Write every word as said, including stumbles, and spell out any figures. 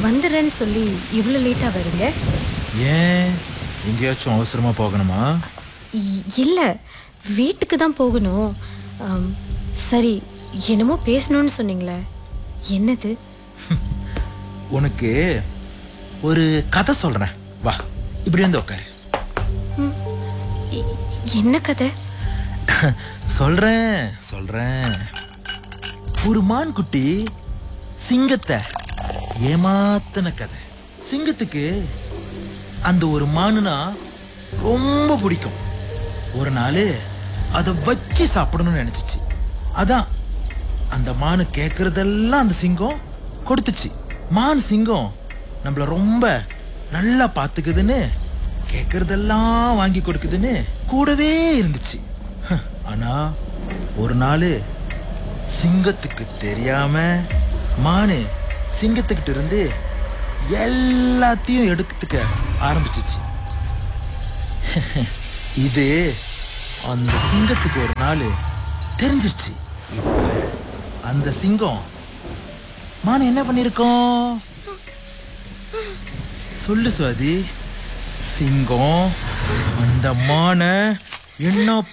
வந்துடுறேன்னு சொல்லி இவ்வளோ லேட்டாக வரீங்க? ஏன் எங்கேயாச்சும் அவசரமா போகணுமா? இல்லை, வீட்டுக்கு தான் போகணும். ஆம், சரி, என்னமோ பேசணும்னு சொன்னீங்களே, என்னது? உனக்கு ஒரு கதை சொல்றேன், வா இப்படி வந்து உட்காரு. இ- என்ன கதை? சொல்றேன் சொல்றேன். ஒரு மான் குட்டி சிங்கத்தை ஏமாத்தின கதை. சிங்கத்துக்கு அந்த ஒரு மானுனா ரொம்ப பிடிக்கும். ஒரு நாள் அதை வச்சு சாப்பிடணும்னு நினைச்சிச்சு. அதான் அந்த மானு கேட்கறதெல்லாம் அந்த சிங்கம் கொடுத்துச்சு. மான் சிங்கம் நம்மள ரொம்ப நல்லா பார்த்துக்குதுன்னு, கேட்கறதெல்லாம் வாங்கி கொடுக்குதுன்னு கூடவே இருந்துச்சு. ஆனா ஒரு நாள் சிங்கத்துக்கு தெரியாம மானு சிங்கத்துக்கிட்ட இருந்து எல்லாத்தையும் எடுத்துக்க ஆரம்பிச்சிச்சு. இது அந்த சிங்கத்துக்கு ஒரு நாள் தெரிஞ்சிருச்சு. இப்ப அந்த சிங்கம் மான் என்ன பண்ணிருக்கோம்? சொல்லு சுவாதி. சிங்கம் அந்த மானை என்ன